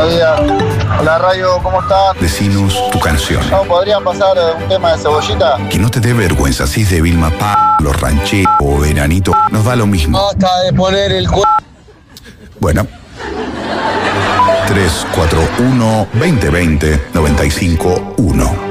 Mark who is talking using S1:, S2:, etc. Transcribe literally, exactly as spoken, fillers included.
S1: Buenos días. Hola, Radio, ¿cómo están?
S2: Decinos tu canción.
S1: ¿No podrían pasar un tema de Cebollita?
S2: Que no te dé vergüenza si es de Vilma P, Los Rancheros o Veranito. Nos da lo mismo.
S1: Basta de poner el cu...
S2: Bueno. tres cuatro uno, veinte veinte, noventa y cinco uno.